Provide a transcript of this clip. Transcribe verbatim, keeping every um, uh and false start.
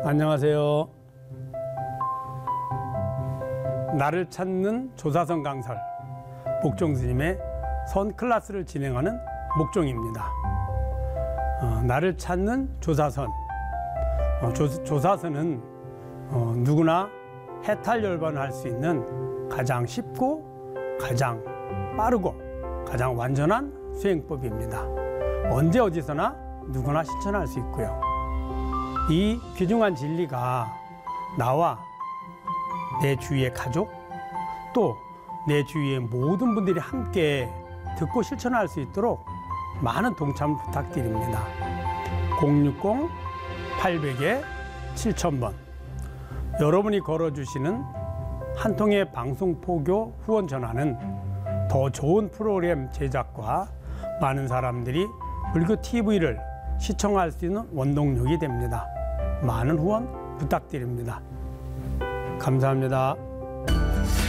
안녕하세요. 나를 찾는 조사선 강설, 목종 스님의 선 클래스를 진행하는 목종입니다. 어, 나를 찾는 조사선. 어, 조, 조사선은 어, 누구나 해탈열반을 할 수 있는 가장 쉽고 가장 빠르고 가장 완전한 수행법입니다. 언제 어디서나 누구나 실천할 수 있고요. 이 귀중한 진리가 나와 내 주위의 가족 또 내 주위의 모든 분들이 함께 듣고 실천할 수 있도록 많은 동참 부탁드립니다. 공육공 팔백 칠천 번 여러분이 걸어주시는 한 통의 방송 포교 후원 전화는 더 좋은 프로그램 제작과 많은 사람들이 불교 티비를 시청할 수 있는 원동력이 됩니다. 많은 후원 부탁드립니다. 감사합니다.